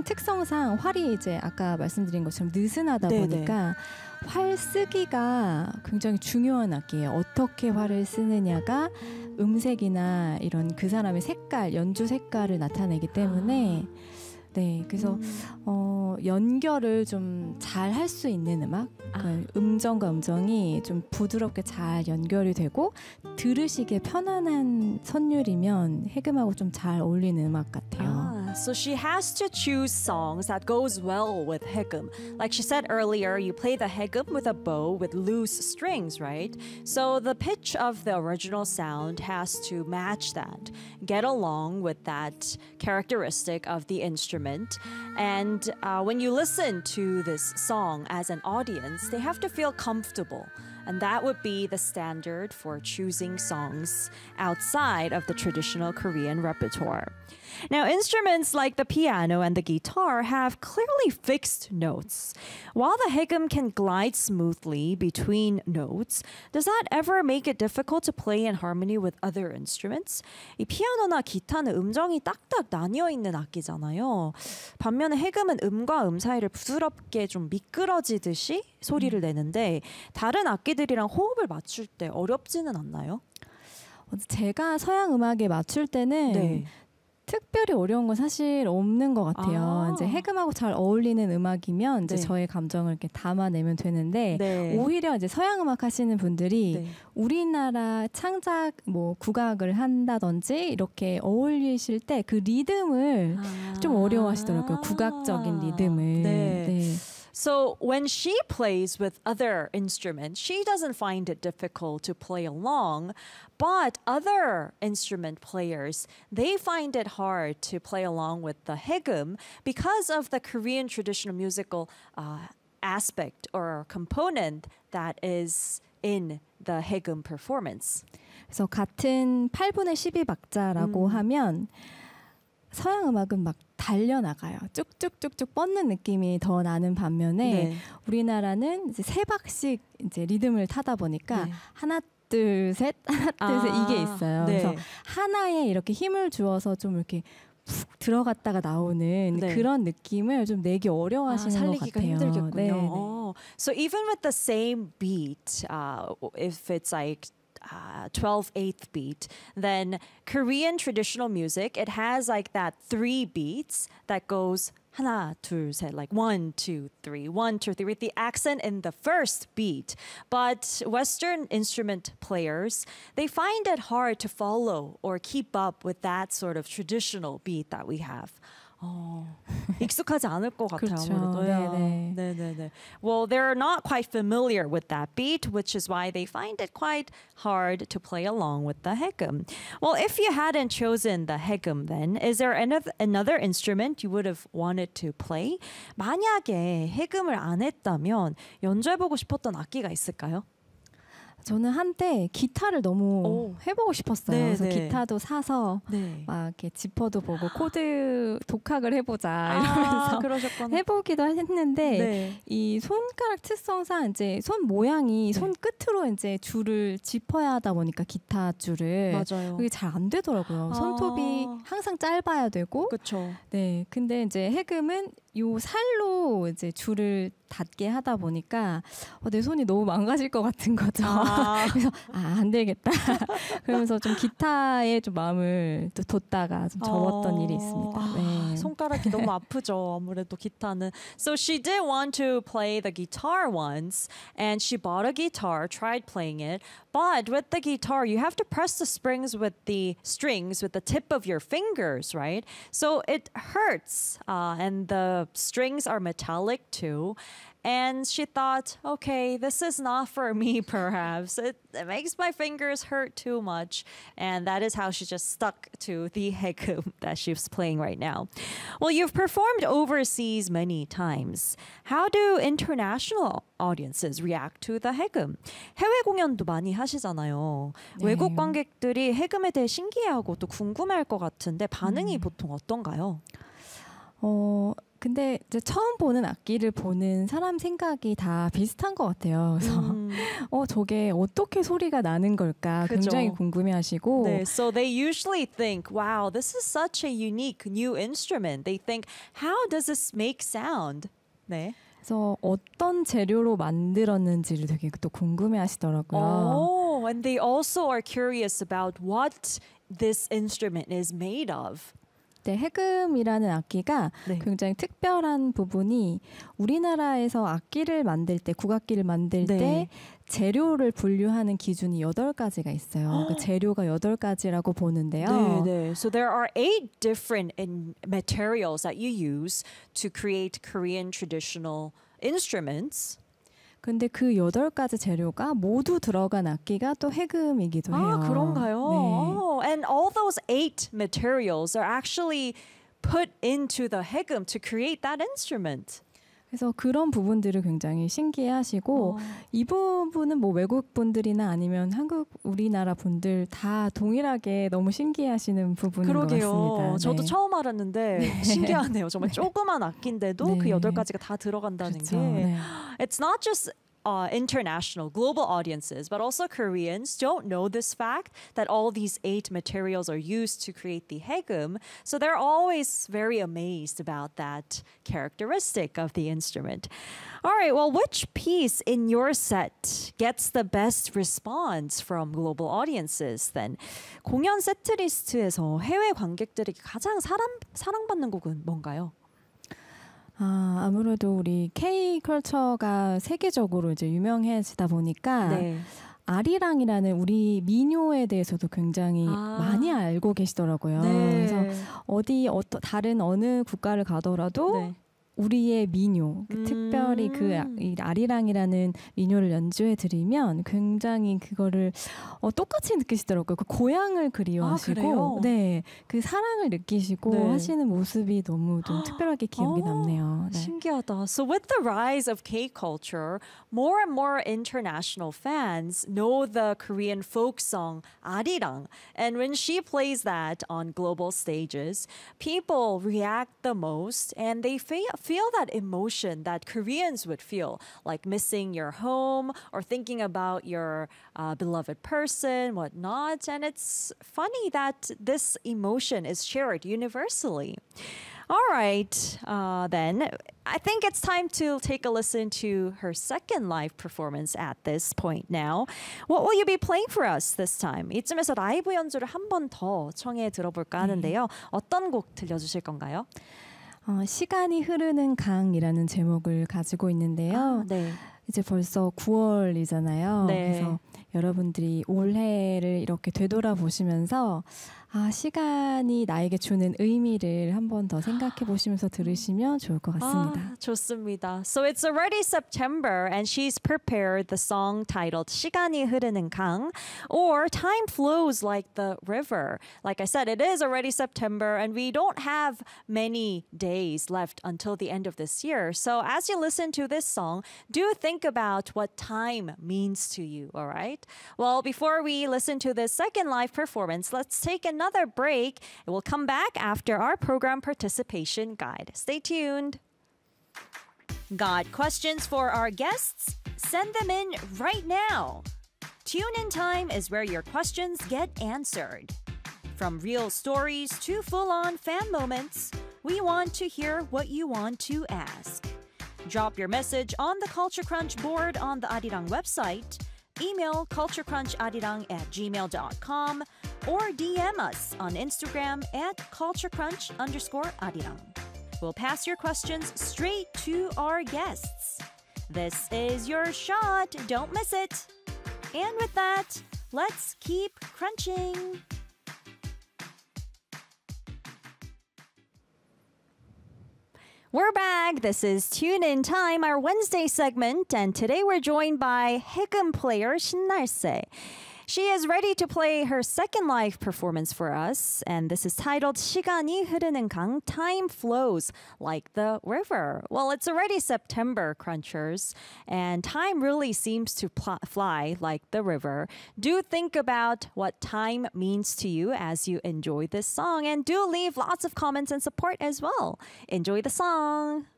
특성상 활이 이제 아까 말씀드린 것처럼 느슨하다 보니까 활 쓰기가 굉장히 중요한 악기예요. 어떻게 활을 쓰느냐가 음색이나 이런 그 사람의 색깔, 연주 색깔을 나타내기 때문에 네, 그래서 연결을 좀 잘 할 수 있는 음악, 그 음정과 음정이 좀 부드럽게 잘 연결이 되고 들으시기에 편안한 선율이면 해금하고 좀 잘 어울리는 음악 같아요. So she has to choose songs that goes well with hegum. Like she said earlier, you play the hegum with a bow with loose strings, right? So the pitch of the original sound has to match that, get along with that characteristic of the instrument. And when you listen to this song as an audience, they have to feel comfortable. And that would be the standard for choosing songs outside of the traditional Korean repertoire. Now, instruments like the piano and the guitar have clearly fixed notes. While the hegum can glide smoothly between notes, does that ever make it difficult to play in harmony with other instruments? 이 피아노나 기타는 음정이 딱딱 나뉘어 있는 악기잖아요. 반면에 해금은 음과 음 사이를 부드럽게 좀 미끄러지듯이 소리를 내는데 다른 악기들이랑 호흡을 맞출 때 어렵지는 않나요? 제가 서양 음악에 맞출 때는 특별히 어려운 건 사실 없는 것 같아요. 이제 해금하고 잘 어울리는 음악이면 이제 저의 감정을 이렇게 담아내면 되는데 오히려 이제 서양 음악 하시는 분들이 우리나라 창작 뭐 국악을 한다든지 이렇게 어울리실 때 그 리듬을 좀 어려워하시더라고요. 국악적인 리듬을. So when she plays with other instruments, she doesn't find it difficult to play along, but other instrument players, they find it hard to play along with the hegum because of the Korean traditional musical aspect or component that is in the hegum performance. 그래서 같은 8분의 12박자라고 하면 서양 음악은 막 달려나가요. 쭉쭉쭉쭉 뻗는 느낌이 더 나는 반면에 우리나라는 이제 세 박씩 이제 리듬을 타다 보니까 하나 둘 셋 하나 둘 셋 이게 있어요. 그래서 하나에 이렇게 힘을 주어서 좀 이렇게 푹 들어갔다가 나오는 그런 느낌을 좀 내기 어려워하시는 것 같아요. 힘들겠군요. So even with the same beat, if it's like 12/8 beat, then Korean traditional music, it has like that 3 beats that goes 하나, 둘, 셋, like 1, 2, 3, 1, 2, 3, with the accent in the first beat. But Western instrument players, they find it hard to follow or keep up with that sort of traditional beat that we have. 익숙하지 않을 것 같아요. 아무래도. Well, they're not quite familiar with that beat, which is why they find it quite hard to play along with the hegum. Well, if you hadn't chosen the hegum then, is there another instrument you would have wanted to play? 만약에 해금을 안 했다면 연주해보고 싶었던 악기가 있을까요? 저는 한때 기타를 너무 해보고 싶었어요. 그래서 기타도 사서 막 이렇게 지퍼도 보고 코드 독학을 해보자 이러면서 해보기도 했는데 이 손가락 특성상 이제 손 모양이 손 끝으로 이제 줄을 짚어야 하다 보니까 기타 줄을 그게 잘 안 되더라고요. 손톱이 항상 짧아야 되고. 네, 근데 이제 해금은 요 살로 이제 줄을 닿게 하다 보니까 내 손이 너무 망가질 것 같은 거죠. 그래서 안 되겠다. 그러면서 좀 기타에 좀 마음을 또 뒀다가 좀 접었던 일이 있습니다. 손가락이 너무 아프죠. 아무래도 기타는. So she did want to play the guitar once, and she bought a guitar, tried playing it. But with the guitar, you have to press the strings with the tip of your fingers, right? So it hurts, and the strings are metallic too. And she thought, okay, this is not for me, perhaps. It makes my fingers hurt too much. And that is how she just stuck to the hegum that she's playing right now. Well, you've performed overseas many times. How do international audiences react to the hegum? 해외 공연도 많이 하시잖아요. 외국 관객들이 해금에 대해 신기해하고 또 궁금해할 것 같은데 반응이 보통 어떤가요? 근데 이제 처음 보는 악기를 보는 사람 생각이 다 비슷한 것 같아요. 그래서 저게 어떻게 소리가 나는 걸까 굉장히 궁금해하시고. 네, so they usually think, wow, this is such a unique new instrument. They think, how does this make sound? 네. 그래서 어떤 재료로 만들었는지를 되게 또 궁금해하시더라고요. Oh, and they also are curious about what this instrument is made of. 네, 해금이라는 악기가 굉장히 특별한 부분이 우리나라에서 악기를 만들 때, 국악기를 만들 때 재료를 분류하는 기준이 8가지가 있어요. 그 재료가 8가지라고 보는데요. 네. So there are 8 different materials that you use to create Korean traditional instruments. 근데 그 8가지 재료가 모두 들어간 악기가 또 해금이기도 해요. 아, 그런가요? 네. Oh, and all those 8 materials are actually put into the 해금 to create that instrument. 그래서 그런 부분들을 굉장히 신기해하시고 이 부분은 뭐 외국 분들이나 아니면 우리나라 분들 다 동일하게 너무 신기해하시는 부분인 것 같습니다. 저도 처음 알았는데 신기하네요. 정말 조그만 악기인데도 그 8가지가 다 들어간다는 게. It's not just international, global audiences, but also Koreans don't know this fact that all these 8 materials are used to create the 해금. So they're always very amazed about that characteristic of the instrument. All right, well, which piece in your set gets the best response from global audiences then? 공연 세트리스트에서 해외 관객들에게 가장 사랑받는 곡은 뭔가요? 아무래도 우리 K 컬처가 세계적으로 이제 유명해지다 보니까 아리랑이라는 우리 민요에 대해서도 굉장히 많이 알고 계시더라고요. 그래서 다른 어느 국가를 가더라도 우리의 민요, 특별히 이 아리랑이라는 민요를 연주해 드리면 굉장히 그거를 똑같이 느끼시더라고요. 그 고향을 그리워하시고, 그 사랑을 느끼시고 하시는 모습이 너무 좀 특별하게 기억에 남네요. 신기하다. So with the rise of K-culture, more and more international fans know the Korean folk song 아리랑, and when she plays that on global stages, people react the most, and they feel that emotion that Koreans would feel, like missing your home or thinking about your beloved person, whatnot. And it's funny that this emotion is shared universally. All right, then I think it's time to take a listen to her second live performance at this point now. What will you be playing for us this time? 이쯤에서 라이브 연주를 한 번 더 청해 들어볼까 하는데요. 어떤 곡 들려주실 건가요? 시간이 흐르는 강이라는 제목을 가지고 있는데요. 이제 벌써 9월이잖아요. 그래서 여러분들이 올해를 이렇게 되돌아보시면서 시간이 나에게 주는 의미를 한 번 더 생각해 보시면서 들으시면 좋을 것 같습니다. 좋습니다. So it's already September and she's prepared the song titled 시간이 흐르는 강, or Time Flows Like the River. Like I said, it is already September and we don't have many days left until the end of this year. So as you listen to this song, do think about what time means to you, all right? Well, before we listen to this second live performance, let's take another break. We'll come back after our program participation guide. Stay tuned. Got questions for our guests? Send them in right now. Tune in time is where your questions get answered. From real stories to full-on fan moments, we want to hear what you want to ask. Drop your message on the Culture Crunch board on the Arirang website, email culturecruncharirang@gmail.com, or DM us on Instagram at culturecrunch_arirang. We'll pass your questions straight to our guests. This is your shot. Don't miss it. And with that, let's keep crunching. We're back. This is Tune In Time, our Wednesday segment, and today we're joined by 해금 player 신날세. She is ready to play her second live performance for us, and this is titled 시간이 흐르는 강, Time Flows Like the River. Well, it's already September, Crunchers, and time really seems to fly like the river. Do think about what time means to you as you enjoy this song, and do leave lots of comments and support as well. Enjoy the song.